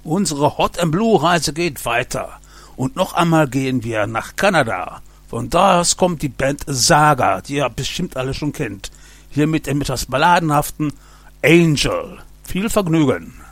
Unsere Hot and Blue Reise geht weiter. Und noch einmal gehen wir nach Kanada. Von da aus kommt die Band Saga, die ihr bestimmt alle schon kennt. Hier mit dem etwas balladenhaften Angel. Viel Vergnügen.